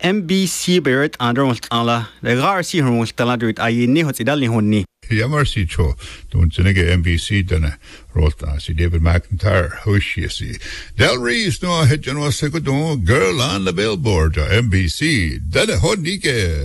MBC Barrett under Ala, the Garci who was Taladrit, I knew what's Idali Honey. Yamarsi Cho, don't Zenega MBC, then Rota, see David McIntyre, who is she? See Del Reese, no, I had General Second girl on the billboard, MBC, then a Honike.